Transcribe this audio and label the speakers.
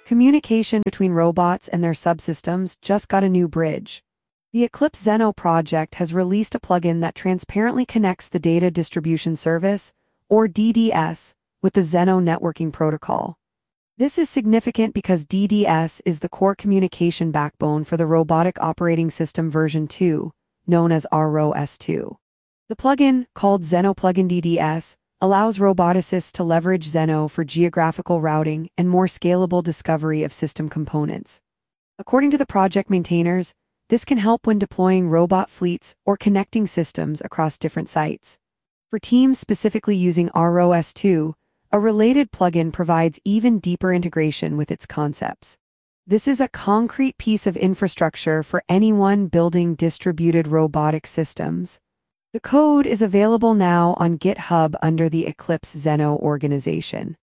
Speaker 1: Communication between robots and their subsystems just got a new bridge. The Eclipse Zeno project has released a plugin that transparently connects the Data Distribution Service, or DDS, with the Zeno networking protocol. This is significant because DDS is the core communication backbone for the Robotic Operating System version 2, known as ROS2. The plugin, called Zeno Plugin DDS, allows roboticists to leverage Zeno for geographical routing and more scalable discovery of system components. According to the project maintainers, this can help when deploying robot fleets or connecting systems across different sites. For teams specifically using ROS2, a related plugin provides even deeper integration with its concepts. This is a concrete piece of infrastructure for anyone building distributed robotic systems. The code is available now on GitHub under the Eclipse Zeno organization.